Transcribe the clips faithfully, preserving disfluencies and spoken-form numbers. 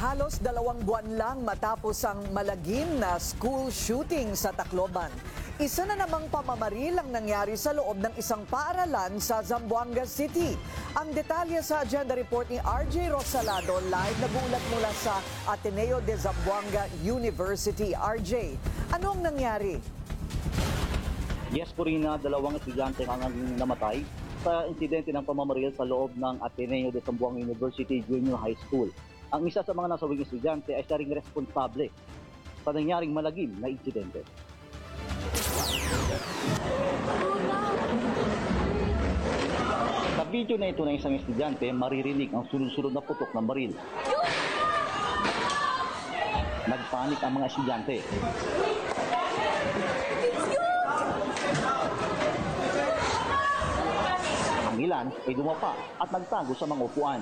Halos dalawang buwan lang matapos ang malagim na school shooting sa Tacloban. Isa na namang pamamaril ang nangyari sa loob ng isang paaralan sa Zamboanga City. Ang detalye sa agenda report ni R J Rosalado, live nagulat mula sa Ateneo de Zamboanga University. R J, ano ang nangyari? Yes, Corina, dalawang estudyante ang namatay sa insidente ng pamamaril sa loob ng Ateneo de Zamboanga University Junior High School. Ang isa sa mga nasawing estudyante ay siya ring responsable sa nangyaring malagim na insidente. Sa video na ito ng isang estudyante, maririnig ang sunod-sunod na putok ng baril. Nagpanik ang mga estudyante. Ang ilan ay dumapa at nagtago sa mga upuan.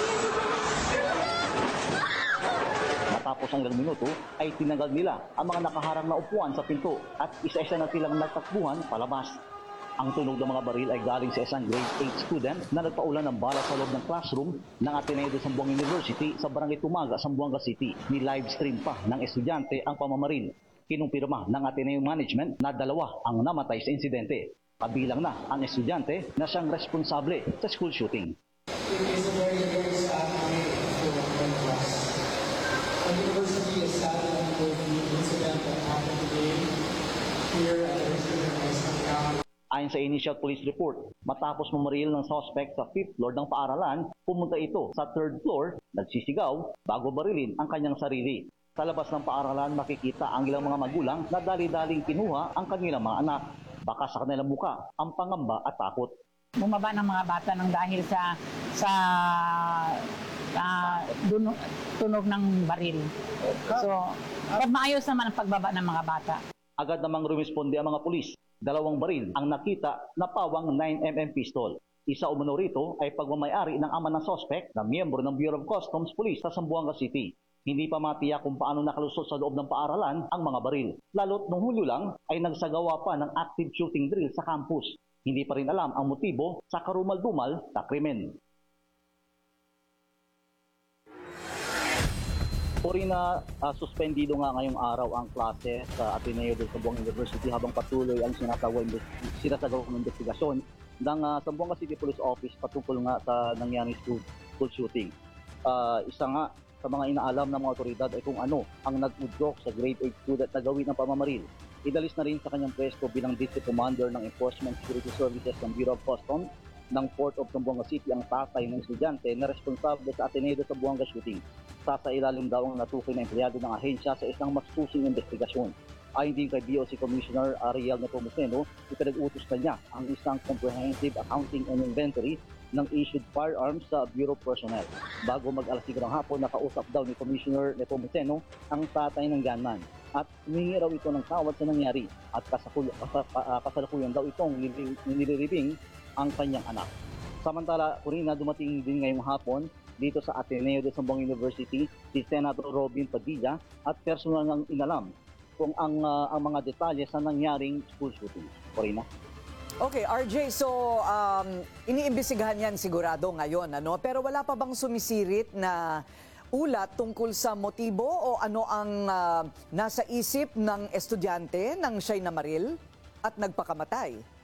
Matapos ang ilang minuto ay tinanggal nila ang mga nakaharang na upuan sa pinto at isa-isa na silang nagtakbuhan palabas. Ang tunog ng mga baril ay galing sa isang grade eight student na nagpaulan ng bala sa loob ng classroom ng Ateneo de Zamboanga University sa Barangay Tumaga, Zamboanga City. Ni-livestream pa ng estudyante ang pamamaril. Kinumpirma ng Ateneo Management na dalawa ang namatay sa insidente. Kabilang na ang estudyante na siyang responsable sa school shooting. It is a very, very sad day for us. The university is saddened with the incident that happened today here at the University of Zamboanga. Ayon sa initial police report, matapos mamaril ng suspect sa fifth floor ng paaralan, pumunta ito sa third floor, nagsisigaw bago barilin ang kanyang sarili. Sa labas ng paaralan, makikita ang ilang mga magulang na dali-daling kinuha ang kanilang mga anak. Baka sa kanilang muka ang pangamba at takot. Bumaba ng mga bata ng dahil sa sa uh, duno, tunog ng baril. So, maayos naman ang pagbaba ng mga bata. Agad namang rumisponde ang mga pulis. Dalawang baril ang nakita na pawang nine millimeter pistol. Isa umano rito ay pagmamayari ng ama ng suspect na miyembro ng Bureau of Customs Police sa Zamboanga City. Hindi pa matiyak kung paano nakalusot sa loob ng paaralan ang mga baril. Lalo't nung Hulyo lang ay nagsagawa pa ng active shooting drill sa campus. Hindi pa rin alam ang motibo sa karumal-dumal na krimen. Corina, uh, suspendido nga ngayong araw ang klase sa Ateneo de Zamboanga University habang patuloy ang sinasagawang sinasagawang investigasyon ng uh, Zamboanga City Police Office patungkol nga sa nangyaring school, school shooting. Uh, isa nga sa mga inaalam ng mga otoridad ay kung ano ang nag-udyok sa grade eight student na gawin ng pamamaril. Idalis na rin sa kanyang pwesto bilang District Commander ng Enforcement Security Services ng Bureau of Customs ng Port of Zamboanga City ang tatay ng estudyante na responsable sa Ateneo de Zamboanga shooting. Sasailalim daw ang natukoy na empleyado ng ahensya sa isang masusing investigasyon. Ayon din kay B O C Commissioner Ariel Nepomuceno, ipinag-utos na niya ang isang comprehensive accounting and inventory ng issued firearms sa Bureau personnel. Bago mag-alas siguro ng hapon, nakausap daw ni Commissioner Nepomuceno ang tatay ng gunman at humingi raw ito ng tawad sa nangyari at kasalukuyan daw itong nililibing ang kanyang anak. Samantala, Corina, dumating din ngayong hapon dito sa Ateneo de Zamboanga University si Senator Robin Padilla at personal ngang inalam kung ang, uh, ang mga detalye sa nangyaring school shooting. Corina? Okay, R J, so um, iniimbestigahan yan sigurado ngayon, ano? Pero wala pa bang sumisirit na ulat tungkol sa motibo o ano ang uh, nasa isip ng estudyante nang siya'y namaril at nagpakamatay?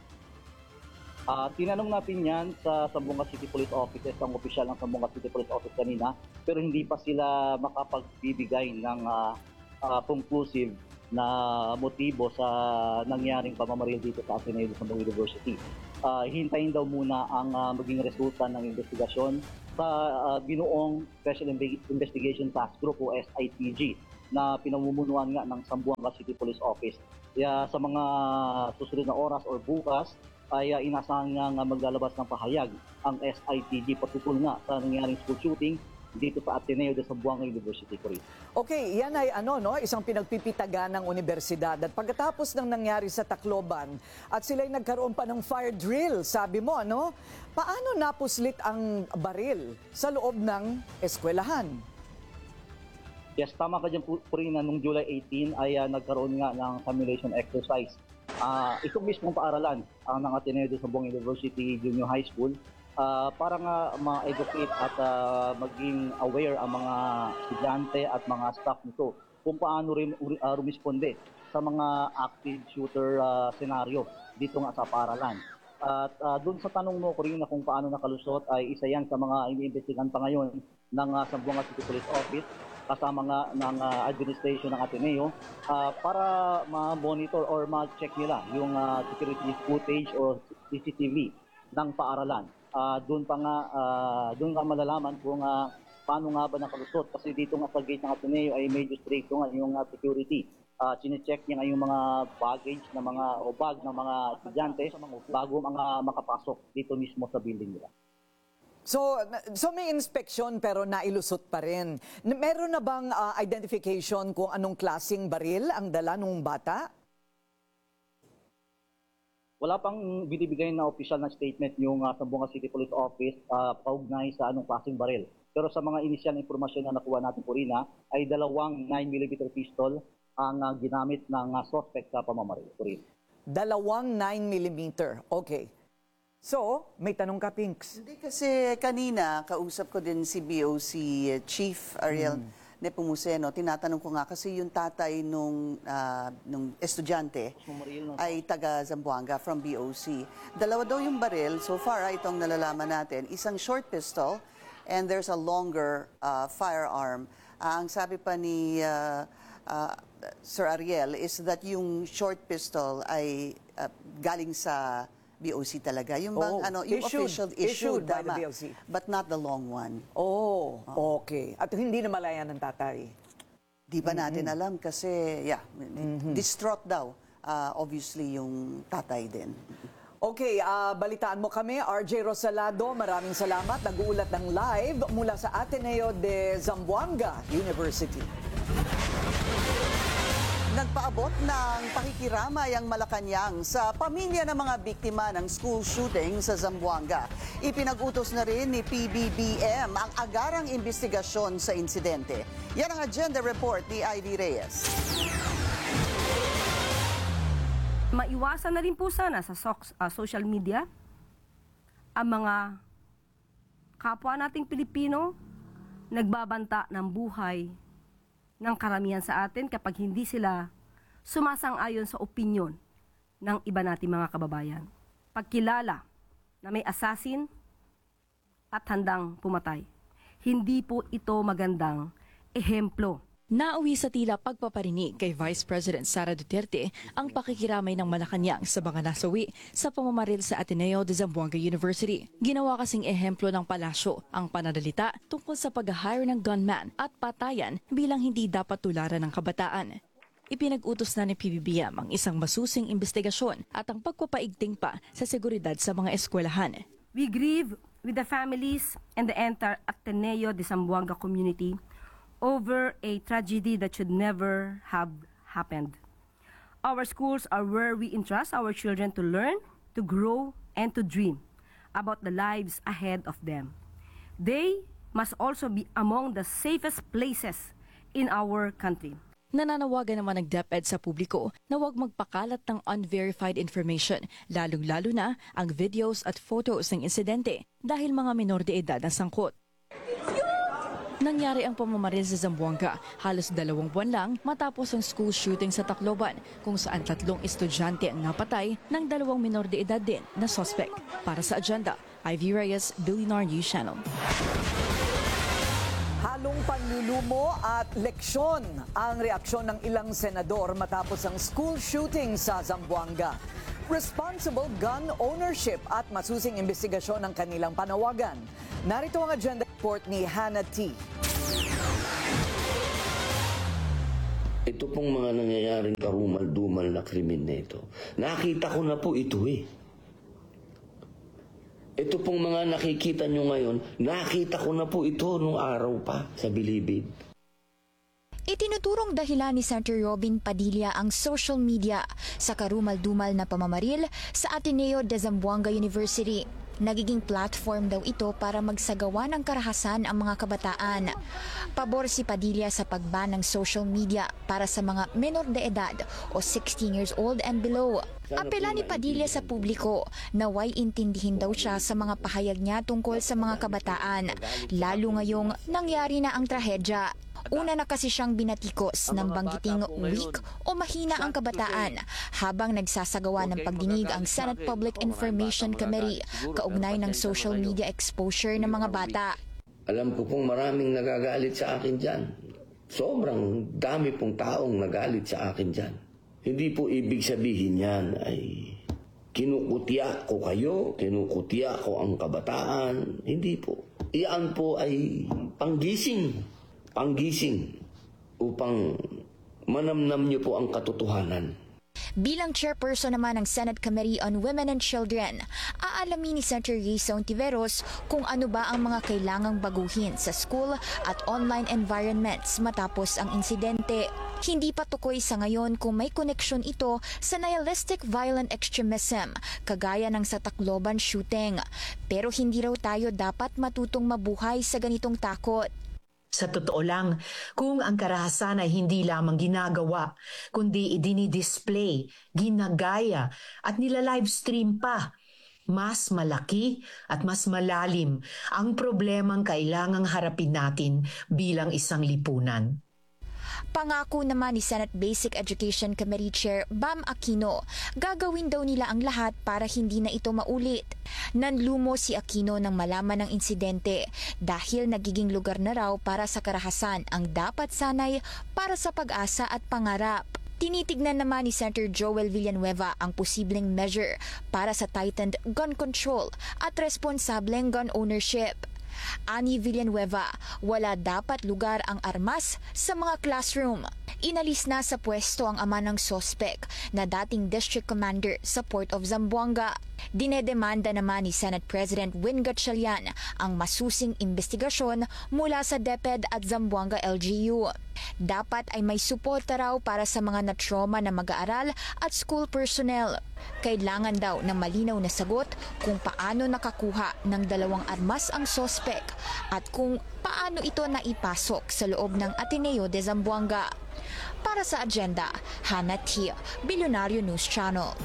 Uh, tinanong natin yan sa Zamboanga City Police Office, ang opisyal ng Zamboanga City Police Office kanina, pero hindi pa sila makapagbibigay ng uh, uh, conclusive na motibo sa nangyaring pamamaril dito sa Ateneo de Zamboanga University. Uh, hintayin daw muna ang uh, maging resulta ng investigasyon sa uh, binuong Special Investigation Task Group o S I T G na pinamumunuan nga ng Zamboanga City Police Office. Kaya sa mga susunod na oras or bukas, ay uh, inasahan nga maglalabas ng pahayag ang S I T G patungkol nga sa nangyaring school shooting dito sa Ateneo de Zamboanga University. Okay, yan ay ano, no, isang pinagpipitagan ng universidad. At pagkatapos ng nangyari sa Tacloban at sila'y nagkaroon pa ng fire drill, sabi mo, ano, paano napuslit ang baril sa loob ng eskwelahan? Yes, tama ka dyan, Purina. Noong July eighteen ay uh, nagkaroon nga ng simulation exercise. Uh, itong mismong paaralan ang ng Ateneo de Zamboanga University Junior High School ah, para nga ma-educate at ah, maging aware ang mga estudyante at mga staff nito kung paano rin uh, rumisponde sa mga active shooter ah, senaryo dito nga sa paaralan. At uh, doon sa tanong mo, Corina, kung paano nakalusot, ay isa yan sa mga iniimbestigahan pa ngayon ng uh, Zamboanga City Police Office kasama nga ng uh, administration ng Ateneo uh, para ma-monitor or ma-check nila yung uh, security footage o C C T V ng paaralan. Uh, doon pa nga, uh, doon nga malalaman kung uh, paano nga ba nakalusot kasi dito nga sa gate ng Ateneo ay medyo strict nga yung uh, security. Uh, chine-check niya nga yung mga baggage na mga o bag ng mga estudyante bago mga makapasok dito mismo sa building nila. So, so may inspeksyon pero nailusot pa rin. Meron na bang uh, identification kung anong klaseng baril ang dala ng bata? Wala pang binibigay na official na statement yung uh, Zamboanga City Police Office uh, paugnay sa anong klaseng baril. Pero sa mga initial impormasyon na nakuha natin, Corina, ay dalawang nine millimeter pistol ang uh, ginamit ng uh, suspect sa pamamaril. Corina. Dalawang nine millimeter. Okay. So, may tanong ka, Pinks. Hindi kasi kanina, kausap ko din si B O C Chief Ariel mm. Nepomuceno. Tinatanong ko nga kasi yung tatay nung, uh, nung estudyante ay taga Zamboanga from B O C. Dalawa daw yung baril. So far, ah, itong nalalaman natin. Isang short pistol and there's a longer uh, firearm. Uh, ang sabi pa ni uh, uh, Sir Ariel is that yung short pistol ay uh, galing sa B O C talaga. Yung bang, Oh, ano, yung issued, official issued issued, by the tama, B O C. but not the long one. Oh, okay. At hindi na malaya ng tatay. Di ba natin alam kasi, yeah, distraught daw, uh, obviously, yung tatay din. Okay, ah, balitaan mo kami, R J Rosalado, maraming salamat. Nag-uulat ng live mula sa Ateneo de Zamboanga University. Nagpaabot ng pakikiramay ang Malacanang sa pamilya ng mga biktima ng school shooting sa Zamboanga. Ipinag-utos na rin ni P B B M ang agarang investigasyon sa insidente. Yan ang agenda report ni Ivy Reyes. Maiwasan na rin po sana sa so- uh, social media ang mga kapwa nating Pilipino nagbabanta ng buhay ng karamihan sa atin kapag hindi sila sumasang-ayon sa opinyon ng iba nating mga kababayan. Pagkilala na may assassin at handang pumatay, hindi po ito magandang ehemplo. Nauwi sa tila pagpaparinig kay Vice President Sara Duterte ang pakikiramay ng Malacanang sa mga nasawi sa pamamaril sa Ateneo de Zamboanga University. Ginawa kasing ehemplo ng palasyo ang pananalita tungkol sa pag-hire ng gunman at patayan bilang hindi dapat tularan ng kabataan. Ipinag-utos na ni P B B M ang isang masusing investigasyon at ang pagpapaigting pa sa seguridad sa mga eskwelahan. We grieve with the families and the entire Ateneo de Zamboanga community over a tragedy that should never have happened. Our schools are where we entrust our children to learn, to grow, and to dream about the lives ahead of them. They must also be among the safest places in our country. Nananawagan naman ng DepEd sa publiko na huwag magpakalat ng unverified information, lalong-lalo na ang videos at photos ng insidente dahil mga minor de edad ang sangkot. Nangyari ang pamamaril sa Zamboanga halos dalawang buwan lang matapos ang school shooting sa Tacloban kung saan tatlong estudyante ang napatay ng dalawang minor de edad din na suspect. Para sa agenda, Ivy Reyes, Billionaire News Channel. Halong panlulumo at leksyon ang reaksyon ng ilang senador matapos ang school shooting sa Zamboanga. Responsible gun ownership at masusing investigasyon ng kanilang panawagan. Narito ang agenda report ni Hannah T. Ito pong mga nangyayaring karumal-dumal na krimen na ito. Nakita ko na po ito eh. Ito pong mga nakikita nyo ngayon, nakita ko na po ito nung araw pa sa Bilibid. Itinuturong dahilan ni Senator Robin Padilla ang social media sa karumal-dumal na pamamaril sa Ateneo de Zamboanga University. Nagiging platform daw ito para magsagawa ng karahasan ang mga kabataan. Pabor si Padilla sa pagban ng social media para sa mga menor de edad o sixteen years old and below. Apela ni Padilla sa publiko, naway intindihin daw siya sa mga pahayag niya tungkol sa mga kabataan, lalo ngayong nangyari na ang trahedya. Una na kasi siyang binatikos ng banggiting weak o mahina ang kabataan habang nagsasagawa ng pagdinig ang Senate Public Information Committee kaugnay ng social media exposure ng mga bata. Alam ko pong maraming nagagalit sa akin dyan. Sobrang dami pong taong nagalit sa akin dyan. Hindi po ibig sabihin yan ay kinukutya ko kayo, kinukutya ko ang kabataan. Hindi po. Iyan po ay panggising. Panggising upang manamnam niyo po ang katotohanan. Bilang chairperson naman ng Senate Committee on Women and Children, aalamin ni Senator Risa Ontiveros kung ano ba ang mga kailangang baguhin sa school at online environments matapos ang insidente. Hindi pa tukoy sa ngayon kung may koneksyon ito sa nihilistic violent extremism, kagaya ng sa Tacloban shooting. Pero hindi raw tayo dapat matutong mabuhay sa ganitong takot. Sa totoo lang, kung ang karahasan ay hindi lamang ginagawa, kundi idinidisplay, ginagaya at nila-livestream pa, mas malaki at mas malalim ang problemang kailangang harapin natin bilang isang lipunan. Pangako naman ni Senate Basic Education Committee Chair Bam Aquino, gagawin daw nila ang lahat para hindi na ito maulit. Nanlumo si Aquino nang malaman ng insidente dahil nagiging lugar na raw para sa karahasan ang dapat sanay para sa pag-asa at pangarap. Tinitignan naman ni Senator Joel Villanueva ang posibleng measure para sa tightened gun control at responsableng gun ownership. Ani Villanueva, wala dapat lugar ang armas sa mga classroom. Inalis na sa pwesto ang ama ng sospek na dating district commander sa Port of Zamboanga. Dinedemanda naman ni Senate President Win Gatchalian ang masusing investigasyon mula sa DepEd at Zamboanga L G U. Dapat ay may suporta raw para sa mga na-trauma na mag-aaral at school personnel. Kailangan daw ng malinaw na sagot kung paano nakakuha ng dalawang armas ang sospek at kung paano ito naipasok sa loob ng Ateneo de Zamboanga. Para sa Agenda, Hannah Tia, Billionario News Channel.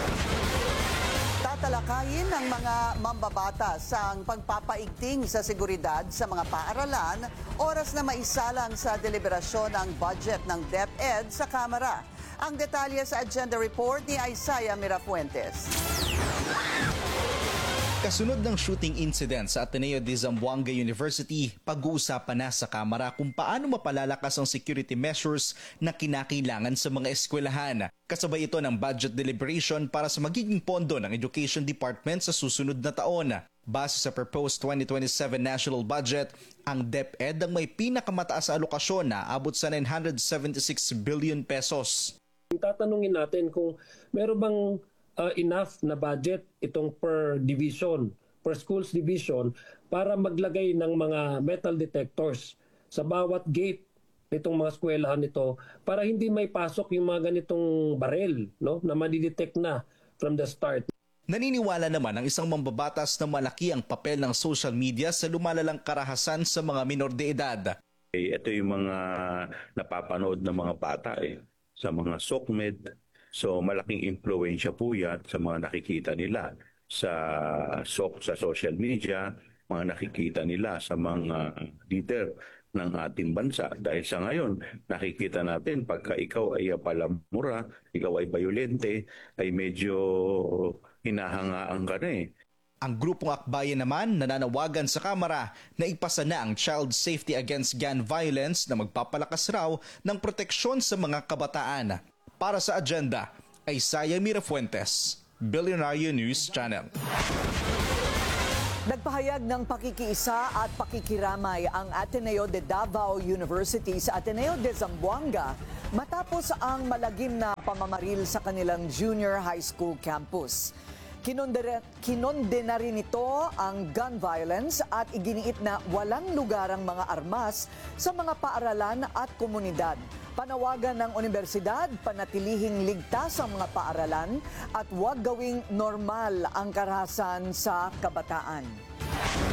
Tatalakayin ng mga mambabatas ang pagpapaigting sa seguridad sa mga paaralan, oras na maisalang sa deliberasyon ang budget ng DepEd sa Kamara. Ang detalye sa Agenda Report ni Isaiah Mirafuentes. Kasunod ng shooting incident sa Ateneo de Zamboanga University, pag-uusapan na sa Kamara kung paano mapalalakas ang security measures na kinakailangan sa mga eskwelahan. Kasabay ito ng budget deliberation para sa magiging pondo ng Education Department sa susunod na taon. Base sa proposed twenty twenty-seven national budget, ang DepEd ang may pinakamataas na alokasyon na abot sa nine hundred seventy-six billion pesos. Tatanungin natin kung meron bang Uh, enough na budget itong per division, per schools division para maglagay ng mga metal detectors sa bawat gate nitong mga eskwelahan nito para hindi may pasok yung mga ganitong barel, no, na madidetect na from the start. Naniniwala naman ang isang mambabatas na malaki ang papel ng social media sa lumalalang karahasan sa mga minor de edad. Ito yung mga napapanood ng mga bata eh, sa mga SOCMED. So malaking impluwensya po yan sa mga nakikita nila sa, so, sa social media, mga nakikita nila sa mga leader ng ating bansa. Dahil sa ngayon, nakikita natin pagka ikaw ay palamura, ikaw ay bayolente, ay medyo hinahangaan ka na eh. Ang grupong akbayan naman nananawagan sa Kamara na ipasa na ang Child Safety Against Gun Violence na magpapalakas raw ng proteksyon sa mga kabataan. Para sa Agenda, Isaiah Mirafuentes, Billionario News Channel. Nagpahayag ng pakikiisa at pakikiramay ang Ateneo de Davao University sa Ateneo de Zamboanga matapos ang malagim na pamamaril sa kanilang junior high school campus. Kinondena, kinondena rin ito ang gun violence at iginiit na walang lugar ang mga armas sa mga paaralan at komunidad. Panawagan ng universidad, panatilihing ligtas ang mga paaralan at huwag gawing normal ang karahasan sa kabataan.